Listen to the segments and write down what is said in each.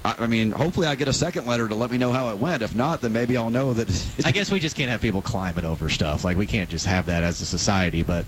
I mean, hopefully I get a second letter to let me know how it went. If not, then maybe I'll know that. I guess we just can't have people climbing over stuff. Like, we can't just have that as a society. But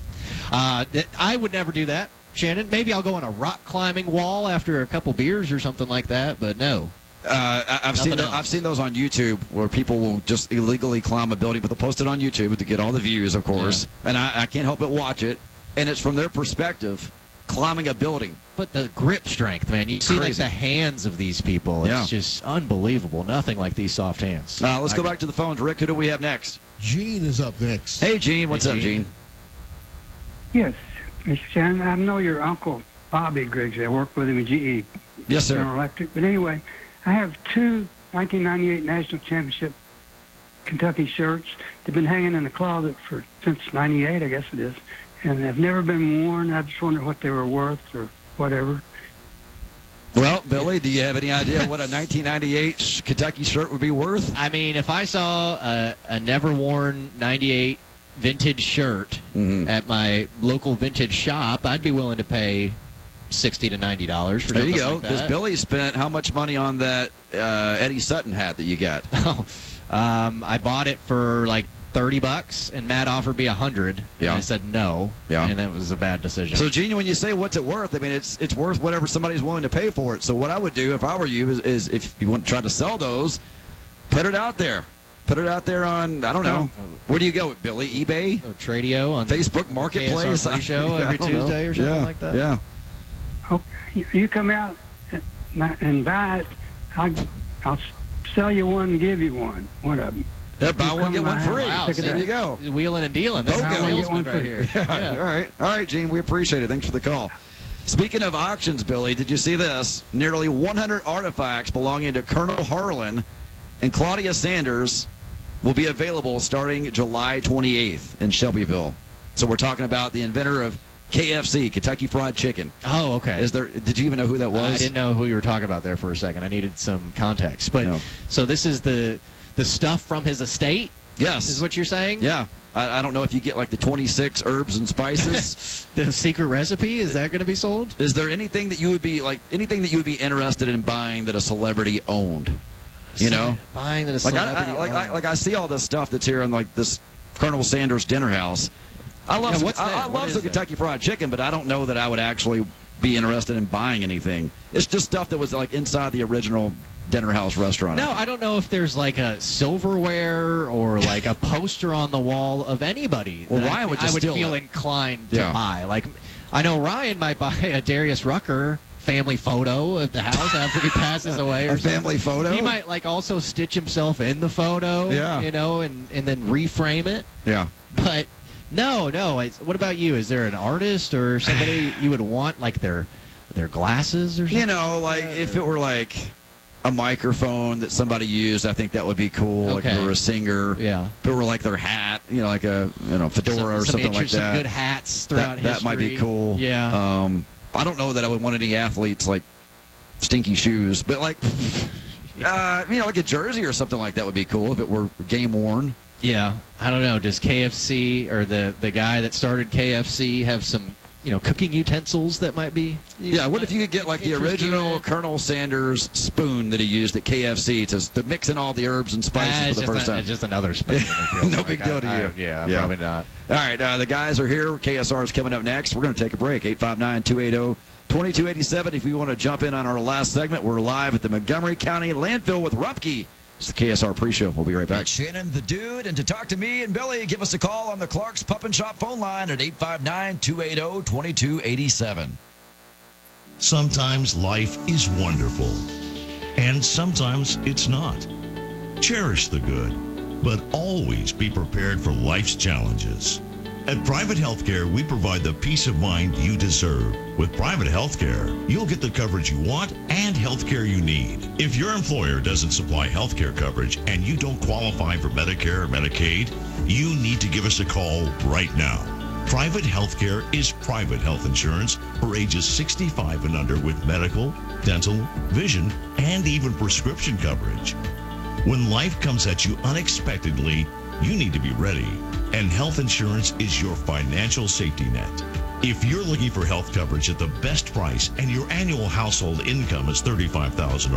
I would never do that, Shannon. Maybe I'll go on a rock climbing wall after a couple beers or something like that, but no. I've seen those on YouTube where people will just illegally climb a building, but they'll post it on YouTube to get all the views, of course. Yeah. And I can't help but watch it. And it's from their perspective, climbing a building. But the grip strength, man. You see like the hands of these people. It's just unbelievable. Nothing like these soft hands. Let's go back to the phones. Rick, who do we have next? Gene is up next. Hey, Gene. What's up, Gene? Yes, Mr. Shannon. I know your uncle, Bobby Griggs. I worked with him at GE. Yes, sir. General Electric. But anyway, I have two 1998 National Championship Kentucky shirts. They've been hanging in the closet since '98, I guess it is, and they've never been worn. I just wonder what they were worth or whatever. Well, Billy, do you have any idea what a 1998 Kentucky shirt would be worth? I mean, if I saw a never-worn '98 vintage shirt at my local vintage shop, I'd be willing to pay $60 to $90 for. There you go. Like Because Billy spent how much money on that Eddie Sutton hat that you got? I bought it for like $30, and Matt offered me $100. Yeah. And I said no. Yeah. And that was a bad decision. So, Gene, when you say what's it worth, I mean it's worth whatever somebody's willing to pay for it. So, what I would do if I were you is if you want to try to sell those, put it out there. Put it out there on, I don't know. Where do you go, Billy? eBay? Tradio on Facebook Marketplace? KSR show every Tuesday or something like that? Yeah. Oh, you come out and buy it. I'll sell you one and give you one. One of them. Yeah, buy one, get one free. Wow, there you go. Wheeling and dealing. That's Buy one, get one right free. here. Yeah. All right, Gene, we appreciate it. Thanks for the call. Speaking of auctions, Billy, did you see this? Nearly 100 artifacts belonging to Colonel Harlan and Claudia Sanders will be available starting July 28th in Shelbyville. So we're talking about the inventor of KFC, Kentucky Fried Chicken. Oh, okay. Did you even know who that was? I didn't know who you were talking about there for a second. I needed some context. But No. So this is the stuff from his estate? Yes. Is what you're saying? Yeah. I don't know if you get like the 26 herbs and spices. The secret recipe, is that going to be sold? Is there anything that you would be interested in buying that a celebrity owned? You know, buying that a celebrity owned. I see all this stuff that's here in like this Colonel Sanders dinner house. I love some Kentucky Fried Chicken, but I don't know that I would actually be interested in buying anything. It's just stuff that was like inside the original dinner house restaurant. No, I don't know if there's like a silverware or like a poster on the wall of anybody. Well, Ryan would just I would steal feel it. inclined to buy. Like, I know Ryan might buy a Darius Rucker family photo of the house after he passes away or something. Family photo? He might like also stitch himself in the photo, you know, and then reframe it. Yeah. But no. What about you? Is there an artist or somebody you would want like their glasses or something? You know, like if it were like a microphone that somebody used, I think that would be cool. Like if it were a singer. Yeah. If it were like their hat, you know, like a fedora or something like that. Some good hats throughout history. That might be cool. Yeah. I don't know that I would want any athletes like stinky shoes, but like, you know, like a jersey or something like that would be cool if it were game worn. Yeah, I don't know. Does KFC or the guy that started KFC have some, you know, cooking utensils that might be? Yeah, what if you could get like the original Colonel Sanders spoon that he used at KFC to mix in all the herbs and spices for the first time? It's just another spoon. No big deal to you. Yeah, probably not. All right, the guys are here. KSR is coming up next. We're going to take a break. 859-280-2287. If you want to jump in on our last segment, we're live at the Montgomery County landfill with Rumpke. It's the KSR pre-show. We'll be right back. Shannon, the dude, and to talk to me and Billy, give us a call on the Clark's Pup and Shop phone line at 859-280-2287. Sometimes life is wonderful, and sometimes it's not. Cherish the good, but always be prepared for life's challenges. At Private Healthcare, we provide the peace of mind you deserve. With Private Healthcare, you'll get the coverage you want and healthcare you need. If your employer doesn't supply healthcare coverage and you don't qualify for Medicare or Medicaid, you need to give us a call right now. Private Healthcare is private health insurance for ages 65 and under with medical, dental, vision, and even prescription coverage. When life comes at you unexpectedly, you need to be ready, and health insurance is your financial safety net. If you're looking for health coverage at the best price and your annual household income is $35,000